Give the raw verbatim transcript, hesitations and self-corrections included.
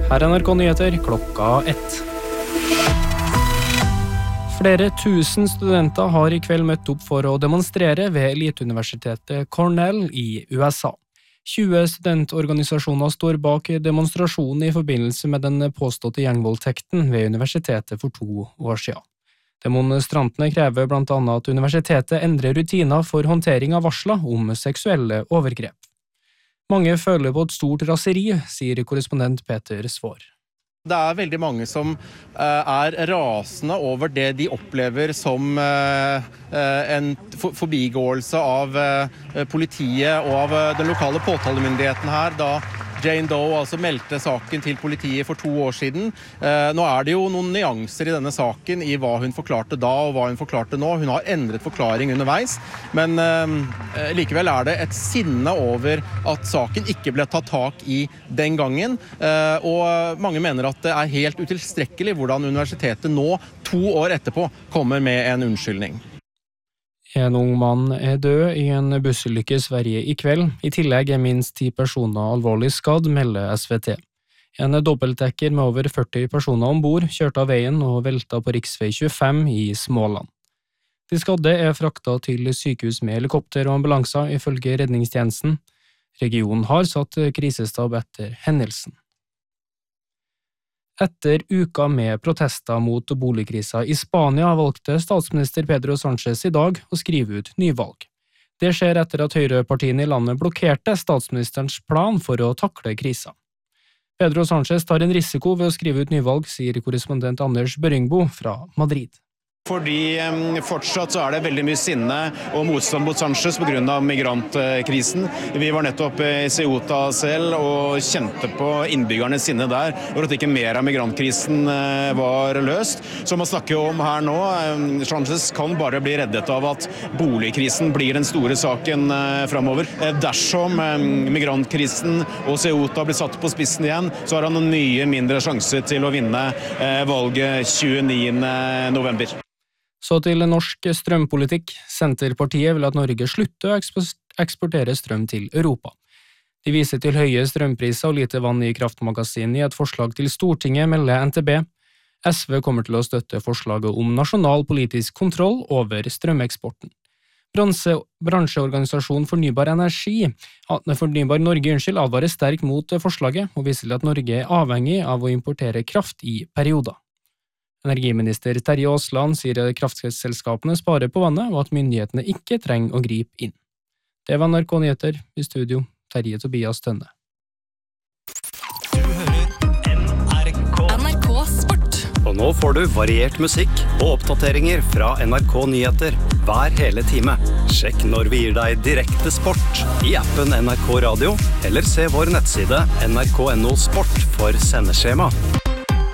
Her er N R K Nyheter klokka ett. Flere tusen studenter har i kveld møtt opp for å demonstrere ved eliteuniversitetet Cornell i U S A. tjue studentorganisasjoner står bak demonstrasjonen i forbindelse med den påståtte gjengvoldtekten ved universitetet for to år siden. Demonstrantene krever blant annet at universitetet endrer rutiner for håndtering av varsler om seksuelle overgrep. Mange føler på et stort raseri, sier korrespondent Peter Svår. Det er veldig mange som er rasende over det de opplever som en forbigåelse av politiet og av den lokale påtalemyndigheten her, da Jane Doe altså meldte saken til politiet for to år siden. Nå er det jo noen nyanser i denne saken i hva hun forklarte da og hva hun forklarte nå. Hun har endret forklaring underveis, men likevel er det et sinne over at saken ikke ble tatt tak i den gangen, og mange mener at det er helt utilstrekkelig hvordan universitetet nå, to år etterpå, kommer med en unnskyldning. En ung mann er død i en bussulykke i Sverige i kveld. I tillegg er minst ti personer alvorlig skadd, melder S V T. En dobbeltdekker med over førti personer ombord kjørte av veien og velta på riksvei tjuefem i Småland. De skadde er fraktet til sykehus med helikopter og ambulanser, ifølge redningstjenesten. Regionen har satt krisestab etter hendelsen. Etter uka med protester mot boligkrisa i Spania valgte statsminister Pedro Sánchez i dag å skrive ut nyvalg. Det skjer etter at høyrepartiene i landet blokkerte statsministerens plan for å takle krisa. Pedro Sánchez tar en risiko ved å skrive ut nyvalg, sier korrespondent Anders Børingbo fra Madrid. Fordi fortsatt så er det veldig mye sinne og motstand mot Sánchez på grunn av migrantkrisen. Vi var nettopp i Ceuta selv og kjente på innbyggernes sinne der, og at ikke mer av migrantkrisen var løst. Så man snakker om her nå, Sánchez kan bare bli reddet av at boligkrisen blir den store saken fremover. Dersom migrantkrisen og Ceuta blir satt på spissen igjen, så har han en mye mindre sjanse til å vinne valget tjueniende november. Så til norsk strømpolitikk. Senterpartiet vil at Norge slutter å eksportere strøm til Europa. De viser til høye strømpriser og lite vann i kraftmagasin i et forslag til Stortinget, melder N T B. S V kommer til å støtte forslaget om nasjonal politisk kontroll over strømeksporten. Bransje, bransjeorganisasjonen Fornybar Energi, Fornybar Norge, unnskyld, advarer sterkt mot forslaget og viser til at Norge er avhengig av å importere kraft i perioder. Energiminister Terje Aasland sier at kraftselskapene sparer på vannet og at myndighetene ikke trenger å gripe inn. Det var N R K Nyheter, i studio Terje Tobias Tønne. Du hører N R K. N R K Sport. Og nå får du variert musikk og oppdateringer fra N R K Nyheter hver hele time. Sjekk når vi gir deg direkte sport i appen N R K Radio, eller se vår nettside N R K punktum no sport for sendeskjema.